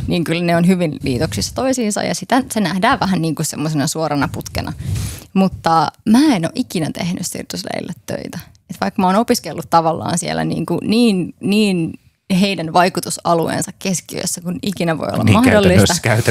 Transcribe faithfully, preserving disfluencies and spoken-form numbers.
niin kyllä ne on hyvin liitoksissa toisiinsa ja sitä, se nähdään vähän niin kuin semmoisena suorana putkena. Mutta mä en ole ikinä tehnyt siirtosleille töitä. Et vaikka mä oon opiskellut tavallaan siellä niin, kuin niin, niin heidän vaikutusalueensa keskiössä, kun ikinä voi olla niin mahdollista. Käytännössä,